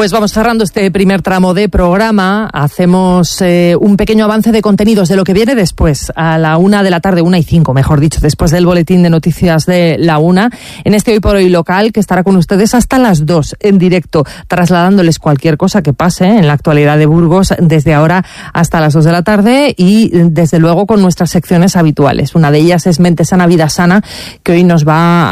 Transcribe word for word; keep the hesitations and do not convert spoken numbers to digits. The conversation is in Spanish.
Pues vamos cerrando este primer tramo de programa. Hacemos eh, un pequeño avance de contenidos de lo que viene después, a la una de la tarde, una y cinco, mejor dicho, después del boletín de noticias de la una, en este Hoy por Hoy local, que estará con ustedes hasta las dos en directo, trasladándoles cualquier cosa que pase en la actualidad de Burgos desde ahora hasta las dos de la tarde y desde luego con nuestras secciones habituales. Una de ellas es Mente Sana, Vida Sana, que hoy nos va a